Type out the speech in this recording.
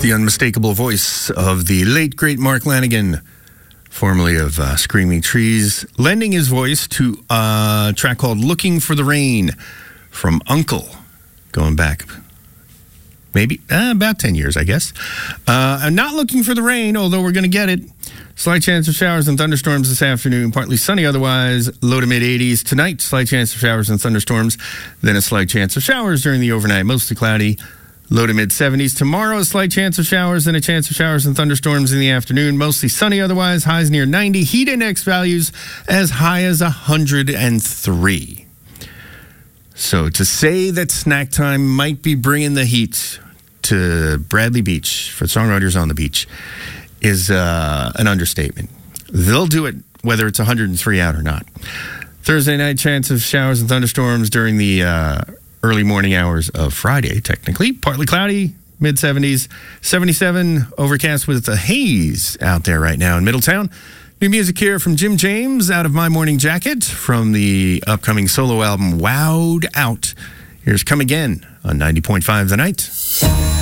the unmistakable voice of the late, great Mark Lanigan, formerly of Screaming Trees, lending his voice to a track called Looking for the Rain from Uncle, going back maybe about 10 years, I guess. I'm not looking for the rain, although we're going to get it. Slight chance of showers and thunderstorms this afternoon. Partly sunny otherwise. Low to mid-80s. Tonight, slight chance of showers and thunderstorms. Then a slight chance of showers during the overnight. Mostly cloudy. Low to mid-70s. Tomorrow, a slight chance of showers and a chance of showers and thunderstorms in the afternoon. Mostly sunny otherwise. Highs near 90. Heat index values as high as 103. So to say that Snack Time might be bringing the heat to Bradley Beach for Songwriters on the Beach is an understatement. They'll do it whether it's 103 out or not. Thursday night, chance of showers and thunderstorms during the early morning hours of Friday, technically. Partly cloudy, mid-70s, 77, overcast with a haze out there right now in Middletown. New music here from Jim James, Out of My Morning Jacket, from the upcoming solo album, Wowed Out. Here's Come Again on 90.5 The Night.